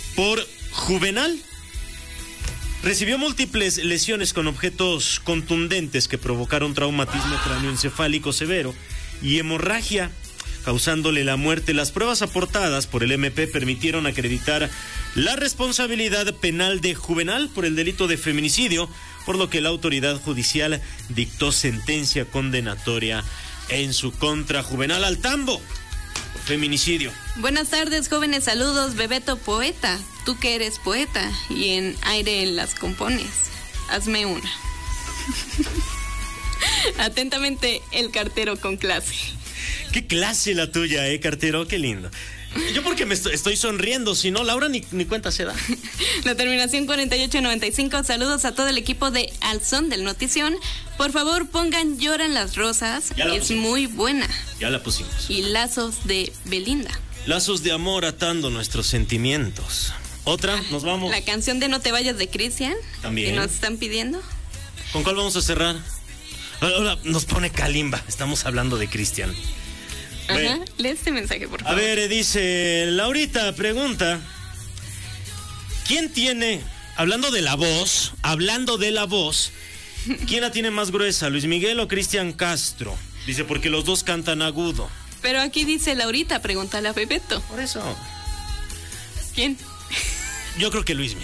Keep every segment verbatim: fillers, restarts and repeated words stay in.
por Juvenal. Recibió múltiples lesiones con objetos contundentes que provocaron traumatismo cráneoencefálico severo y hemorragia, causándole la muerte. Las pruebas aportadas por el M P permitieron acreditar la responsabilidad penal de Juvenal por el delito de feminicidio, por lo que la autoridad judicial dictó sentencia condenatoria en su contra. Juvenal al tambo por feminicidio. Buenas tardes, jóvenes, saludos, Bebeto poeta. Tú que eres poeta y en aire las compones, hazme una. Atentamente, el cartero con clase. Qué clase la tuya, eh, cartero, qué lindo. Yo porque me estoy, estoy sonriendo, si no, Laura ni, ni cuenta se da. La terminación cuarenta y ocho noventa y cinco, saludos a todo el equipo de Al Son del Notición. Por favor, pongan Lloran las Rosas, es pusimos. Muy buena. Ya la pusimos. Y Lazos de Belinda. Lazos de amor atando nuestros sentimientos. Otra, nos vamos. La canción de No te vayas de Cristian. También. Que nos están pidiendo. ¿Con cuál vamos a cerrar? Ahora nos pone Kalimba, estamos hablando de Cristian. Ajá, bueno. Lee este mensaje, por favor. A ver, dice Laurita, pregunta, ¿quién tiene, hablando de la voz, hablando de la voz, ¿quién la tiene más gruesa, Luis Miguel o Cristian Castro? Dice, porque los dos cantan agudo. Pero aquí dice Laurita, pregúntale a Bebeto. Por eso. ¿Quién? Yo creo que Luismi.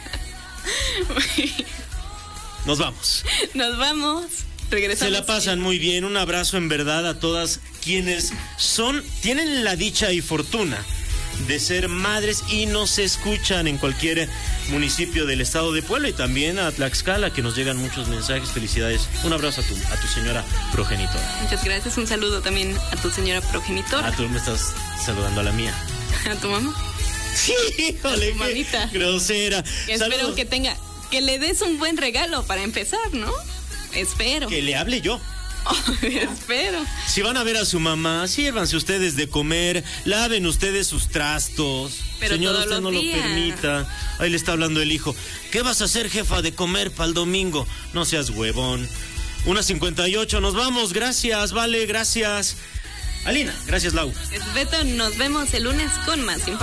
Nos vamos. Nos vamos. Regresamos. Se la pasan muy bien. Un abrazo en verdad a todas quienes son, tienen la dicha y fortuna de ser madres y nos escuchan en cualquier municipio del estado de Puebla y también a Tlaxcala, que nos llegan muchos mensajes. Felicidades. Un abrazo a tu, a tu señora progenitora. Muchas gracias. Un saludo también a tu señora progenitora. Ah, tú me estás saludando a la mía. ¿A tu mamá? Sí, híjole, mamita. qué grosera. Que espero Saludos. que tenga, que le des un buen regalo para empezar, ¿no? Espero. Que le hable yo. Oh, espero. Si van a ver a su mamá, sírvanse ustedes de comer, laven ustedes sus trastos. Pero Señora, todos usted no los días. lo permita. Ahí le está hablando el hijo. ¿Qué vas a hacer, jefa, de comer para el domingo? No seas huevón. Una cincuenta y ocho, nos vamos. Gracias, vale, gracias. Alina, gracias, Lau. Beto, nos vemos el lunes con más información.